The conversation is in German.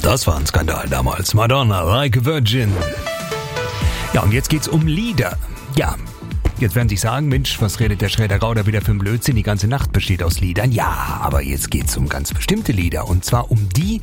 Das war ein Skandal damals. Madonna, Like a Virgin. Ja, und jetzt geht's um Lieder. Ja, jetzt werden Sie sagen, Mensch, was redet der Schräder-Gauder wieder für ein Blödsinn? Die ganze Nacht besteht aus Liedern. Ja, aber jetzt geht's um ganz bestimmte Lieder. Und zwar um die,